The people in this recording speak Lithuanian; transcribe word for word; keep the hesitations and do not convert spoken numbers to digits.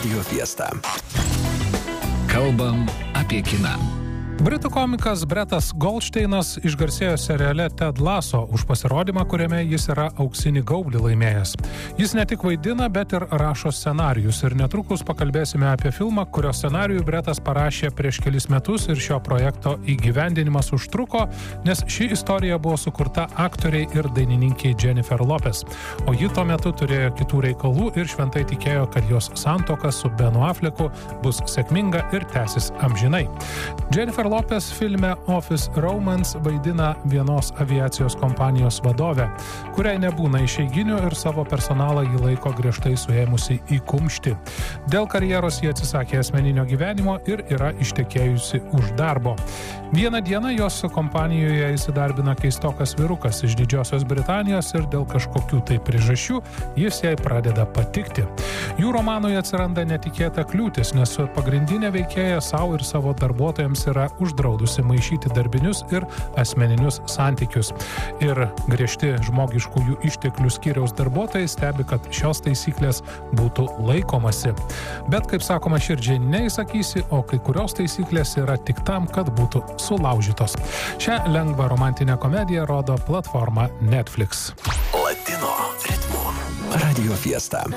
Radio Fiesta. Kalbam apie kiną. Britų komikas Bretas Goldšteinas išgarsėjo seriale Ted Lasso už pasirodymą, kuriame jis yra auksinį gaublį laimėjęs. Jis ne tik vaidina, bet ir rašo scenarijus ir netrukus pakalbėsime apie filmą, kurio scenarijų Bretas parašė prieš kelis metus ir šio projekto įgyvendinimas užtruko, nes ši istorija buvo sukurta aktoriai ir dainininkiai Jennifer Lopez, o ji tuo metu turėjo kitų reikalų ir šventai tikėjo, kad jos santuoka su Benu Afflecku bus sėkminga ir tęsis amžinai. Jennifer Lopez filme Office Romance vaidina vienos aviacijos kompanijos vadovę, kuriai nebūna išeiginių ir savo personalą jį laiko griežtai suėmusi į kumštį. Dėl karjeros jie atsisakė asmeninio gyvenimo ir yra ištekėjusi už darbo. Vieną dieną jos kompanijoje įsidarbina keistokas vyrukas iš Didžiosios Britanijos ir dėl kažkokių tai priežasčių jis jai pradeda patikti. Jų romanui atsiranda netikėta kliūtis, nes pagrindinė veikėja savo ir savo darbuotojams yra uždraudusi maišyti darbinius ir asmeninius santykius. Ir griežti žmogiškųjų išteklių skyriaus darbuotojai stebi, kad šios taisyklės būtų laikomasi. Bet, kaip sakoma, širdžiai neįsakysi, o kai kurios taisyklės yra tik tam, kad būtų sulaužytos. Šią lengvą romantinę komediją rodo platforma Netflix. Latino ritmu. Radio Fiesta.